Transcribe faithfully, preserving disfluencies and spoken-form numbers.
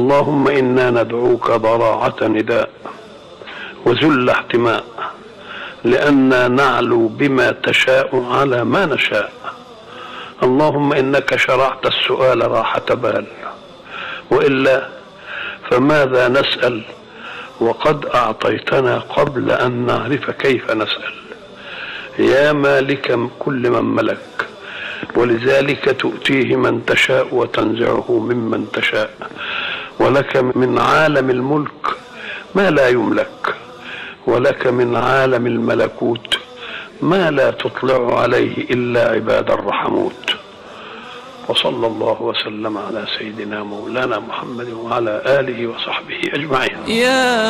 اللهم إنا ندعوك ضراعة نداء وذل احتماء، لأننا نعلو بما تشاء على ما نشاء. اللهم إنك شرعت السؤال راحة بال، وإلا فماذا نسأل وقد أعطيتنا قبل أن نعرف كيف نسأل. يا مالك كل من ملك، ولذلك تؤتيه من تشاء وتنزعه ممن تشاء، ولك من عالم الملك ما لا يملك، ولك من عالم الملكوت ما لا تطلع عليه إلا عباد الرحموت. وصلى الله وسلم على سيدنا مولانا محمد وعلى آله وصحبه أجمعين.